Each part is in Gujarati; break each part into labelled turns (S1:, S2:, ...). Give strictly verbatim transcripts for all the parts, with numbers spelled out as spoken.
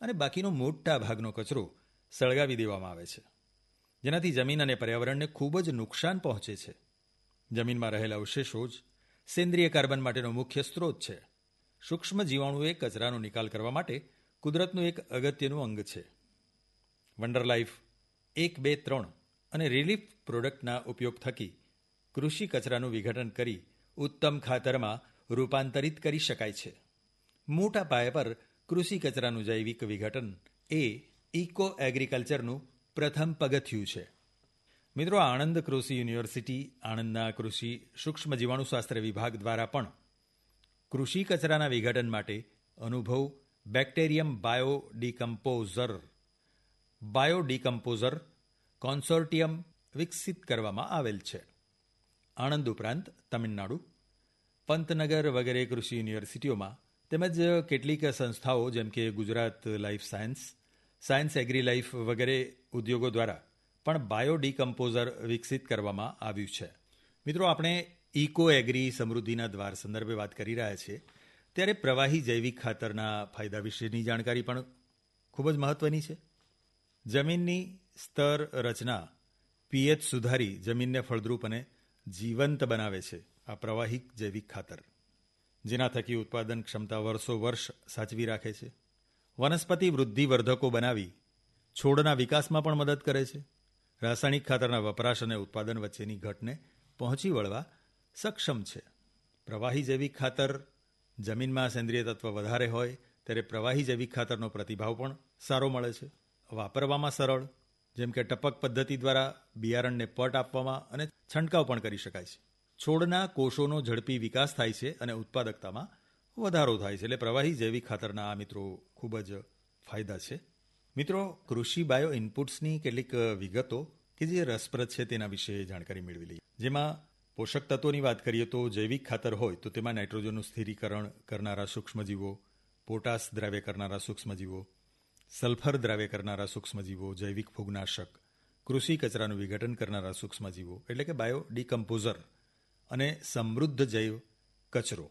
S1: અને બાકીનો મોટા ભાગનો કચરો સળગાવી દેવામાં આવે છે, જેનાથી જમીન અને પર્યાવરણને ખૂબ જ નુકસાન પહોંચે છે. જમીનમાં રહેલા અવશેષો જ સેન્દ્રિય કાર્બન માટેનો મુખ્ય સ્ત્રોત છે. સૂક્ષ્મ જીવાણુએ કચરાનો નિકાલ કરવા માટે કુદરતનું એક અગત્યનું અંગ છે. વન્ડર લાઈફ એક બે ત્રણ અને રિલીફ પ્રોડક્ટના ઉપયોગ થકી કૃષિ કચરાનું વિઘટન કરી ઉત્તમ ખાતરમાં રૂપાંતરિત કરી શકાય છે. મોટા પાયા પર કૃષિ કચરાનું જૈવિક વિઘટન એ ઇકો એગ્રીકલ્ચરનું પ્રથમ પગથિયું છે. મિત્રો, આણંદ કૃષિ યુનિવર્સિટી આણંદના કૃષિ સૂક્ષ્મ જીવાણુશાસ્ત્ર વિભાગ દ્વારા પણ કૃષિ કચરાના વિઘટન માટે અનુભવ બેક્ટેરિયમ બાયોડિકમ્પોઝર બાયોડિકમ્પોઝર કોન્સોર્ટિયમ વિકસિત કરવામાં આવેલ છે. આણંદ ઉપરાંત તમિલનાડુ, પંતનગર વગેરે કૃષિ યુનિવર્સિટીઓમાં તેમજ કેટલીક સંસ્થાઓ જેમ કે Gujarat life science, science agri life વગેરે ઉદ્યોગો દ્વારા પણ બાયોડિકમ્પોઝર વિકસિત કરવામાં આવ્યું છે. મિત્રો, આપણે ઇકો એગ્રી સમૃદ્ધિના દ્વાર સંદર્ભે વાત કરી રહ્યા છીએ ત્યારે પ્રવાહી જૈવિક ખાતરના ફાયદા વિશેની જાણકારી પણ ખૂબ જ મહત્વની છે. જમીનની સ્તર રચના પીએચ સુધારી જમીનને ફળદ્રુપ અને જીવંત બનાવે છે આ પ્રવાહી જૈવિક ખાતર, જેના થકી ઉત્પાદન ક્ષમતા વર્ષો વર્ષ સાચવી રાખે છે. વનસ્પતિ વૃદ્ધિવર્ધકો બનાવી છોડના વિકાસમાં પણ મદદ કરે છે. રાસાયણિક ખાતરના વપરાશ અને ઉત્પાદન વચ્ચેની ઘટને પહોંચી વળવા સક્ષમ છે. પ્રવાહી જૈવિક ખાતર જમીનમાં સેન્દ્રિય તત્વ વધારે હોય ત્યારે પ્રવાહી જૈવિક ખાતરનો પ્રતિભાવ પણ સારો મળે છે. વાપરવામાં સરળ, જેમ કે ટપક પદ્ધતિ દ્વારા બિયારણને પટ આપવામાં અને છંટકાવ પણ કરી શકાય છે. છોડના કોષોનો ઝડપી વિકાસ થાય છે અને ઉત્પાદકતામાં વધારો થાય છે. એટલે પ્રવાહી જૈવિક ખાતરના આ મિત્રો ખૂબ જ ફાયદા છે. મિત્રો, કૃષિ બાયો ઇનપુટ્સની કેટલીક વિગતો કે જે રસપ્રદ છે તેના વિશે જાણકારી મેળવી લઈએ. જેમાં પોષક તત્વોની વાત કરીએ તો જૈવિક ખાતર હોય તો તેમાં નાઇટ્રોજનનું સ્થિરીકરણ કરનારા સૂક્ષ્મજીવો, પોટાશ દ્રાવ્ય કરનારા સૂક્ષ્મજીવો, સલ્ફર દ્રાવ્ય કરનારા સૂક્ષ્મજીવો, જૈવિક ફૂગનાશક, કૃષિ કચરાનું વિઘટન કરનારા સૂક્ષ્મજીવો એટલે કે બાયો ડિકમ્પોઝર અને સમૃદ્ધ જૈવ કચરો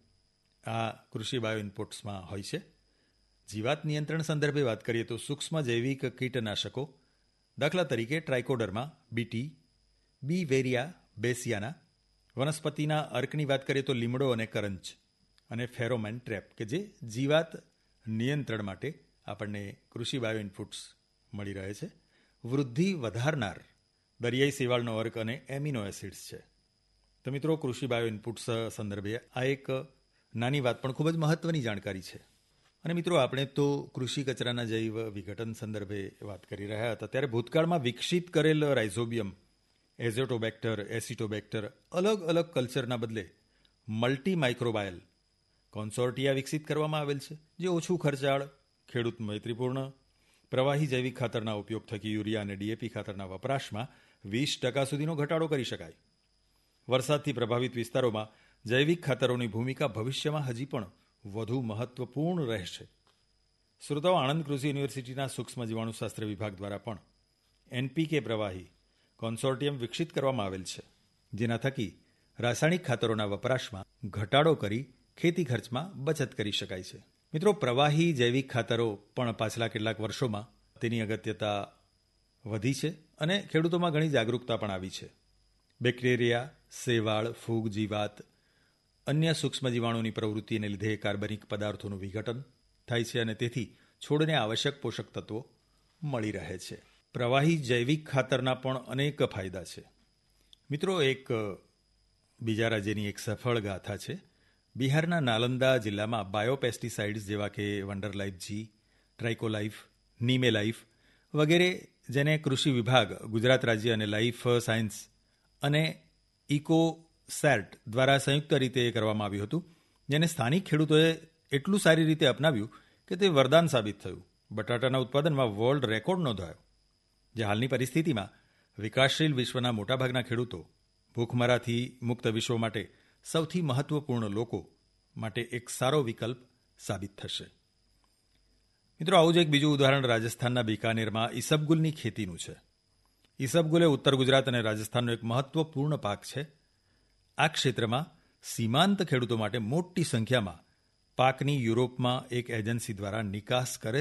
S1: આ કૃષિ બાયો ઇનપુટ્સમાં હોય છે. જીવાત નિયંત્રણ સંદર્ભે વાત કરીએ તો સૂક્ષ્મ જૈવિક કીટનાશકો, દાખલા તરીકે ટ્રાઇકોડર્મા, બીટી, બી વેરિયા બેસિયાના, વનસ્પતિના અર્કની વાત કરીએ તો લીમડો અને કરંજ, અને ફેરોમેન ટ્રેપ કે જે જીવાત નિયંત્રણ માટે આપણને કૃષિ બાયો ઇનપુટ્સ મળી રહે છે. વૃદ્ધિ વધારનાર દરિયાઈ શેવાળનો અર્ક અને એમિનો એસિડ્સ છે. તો મિત્રો, કૃષિ બાયો ઇનપુટ્સ સંદર્ભે આ એક નાની વાત પણ ખૂબ જ મહત્વની જાણકારી છે. અને મિત્રો, આપણે તો કૃષિ કચરાના જૈવ વિઘટન સંદર્ભે વાત કરી રહ્યા હતા ત્યારે ભૂતકાળમાં વિકસિત કરેલ રાઇઝોબિયમ, એઝોટોબેક્ટર, એસિટોબેક્ટર અલગ અલગ કલ્ચરના બદલે મલ્ટી માઇક્રોબાયલ કોન્સોર્ટિયા વિકસિત કરવામાં આવેલ છે, જે ઓછું ખર્ચાળ, ખેડૂત મૈત્રીપૂર્ણ પ્રવાહી જૈવિક ખાતરના ઉપયોગ થકી યુરિયા અને ડીએપી ખાતરના વપરાશમાં વીસ ટકા સુધીનો ઘટાડો કરી શકાય. વરસાદથી પ્રભાવિત વિસ્તારોમાં જૈવિક ખાતરોની ભૂમિકા ભવિષ્યમાં હજી પણ વધુ મહત્વપૂર્ણ રહેશે. શ્રોતાઓ, આણંદ કૃષિ યુનિવર્સિટીના સૂક્ષ્મ જીવાણુશાસ્ત્ર વિભાગ દ્વારા પણ એનપીકે પ્રવાહી કોન્સોર્ટિયમ વિકસિત કરવામાં આવેલ છે, જેના થકી રાસાયણિક ખાતરોના વપરાશમાં ઘટાડો કરી ખેતી ખર્ચમાં બચત કરી શકાય છે. મિત્રો, પ્રવાહી જૈવિક ખાતરો પણ પાછલા કેટલાક વર્ષોમાં તેની અગત્યતા વધી છે અને ખેડૂતોમાં ઘણી જાગૃતતા પણ આવી છે. બેક્ટેરિયા, શેવાળ, ફૂગ, જીવાત, અન્ય સૂક્ષ્મ જીવાણુની પ્રવૃત્તિને લીધે કાર્બનિક પદાર્થોનું વિઘટન થાય છે અને તેથી છોડને આવશ્યક પોષક તત્વો મળી રહે છે. પ્રવાહી જૈવિક ખાતરના પણ અનેક ફાયદા છે. મિત્રો, એક બીજા રાજ્યની એક સફળ ગાથા છે. બિહારના નાલંદા જિલ્લામાં બાયોપેસ્ટિસાઇડ્સ જેવા કે વન્ડર લાઈફ જી, ટ્રાઇકોલાઇફ, નીમે લાઈફ વગેરે, જેને કૃષિ વિભાગ, ગુજરાત રાજ્ય અને લાઈફ સાયન્સ અને ઇકો સેર્ટ દ્વારા સંયુક્ત રીતે કરવામાં આવ્યું હતું, જેને સ્થાનિક ખેડૂતોએ એટલું સારી રીતે અપનાવ્યું કે તે વરદાન સાબિત થયું. બટાટાના ઉત્પાદનમાં વર્લ્ડ રેકોર્ડ નોંધાયો, જે હાલની પરિસ્થિતિમાં વિકાસશીલ વિશ્વના મોટાભાગના ખેડૂતો ભૂખમરાથી મુક્ત વિશ્વ માટે સૌથી મહત્વપૂર્ણ લોકો માટે એક સારો વિકલ્પ સાબિત થશે. મિત્રો, આવું જ એક બીજું ઉદાહરણ રાજસ્થાનના બિકાનેરમાં ઈસબગુલની ખેતીનું છે. ઈસબગુલ એ ઉત્તર ગુજરાત અને રાજસ્થાનનો એક મહત્વપૂર્ણ પાક છે. આ ક્ષેત્રમાં સીમાંત ખેડૂતો માટે મોટી સંખ્યામાં પાકની યુરોપમાં એક એજન્સી દ્વારા નિકાસ કરે